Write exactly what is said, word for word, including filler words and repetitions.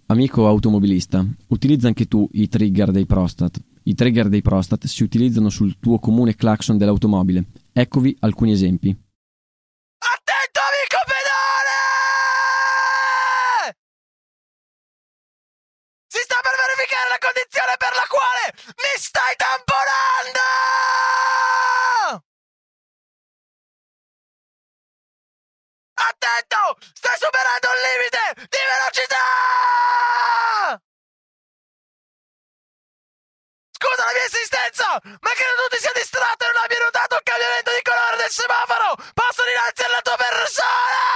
Amico automobilista, utilizza anche tu i trigger dei Prostat. I trigger dei Prostat si utilizzano sul tuo comune clacson dell'automobile. Eccovi alcuni esempi. Attento, amico pedone! Si sta per verificare la condizione per la quale mi stai tamponando! Attento! Stai superando il limite di velocità! Scusa la mia insistenza, ma credo tu ti sia distratto e non abbia notato il cambiamento di colore del semaforo! Passo dinanzi alla tua persona!